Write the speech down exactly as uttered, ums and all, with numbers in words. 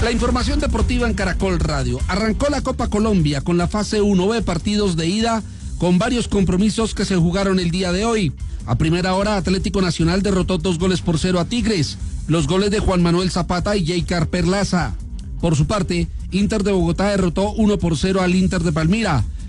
La información deportiva en Caracol Radio. Arrancó la Copa Colombia con la fase uno B, partidos de ida con varios compromisos que se jugaron el día de hoy. A primera hora, Atlético Nacional derrotó dos goles por cero a Tigres. Los goles de Juan Manuel Zapata y Jaycar Perlaza. Por su parte, Inter de Bogotá derrotó uno por cero al Inter de Palmira.